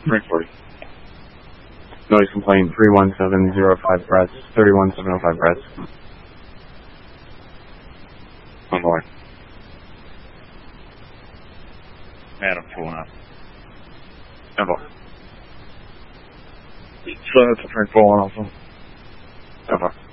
Frank 40. Noise complaint 31705 Brats, 31705 Brats. On the line. Adam, pulling up. Evo. So that's a Frank 41 also. Evo.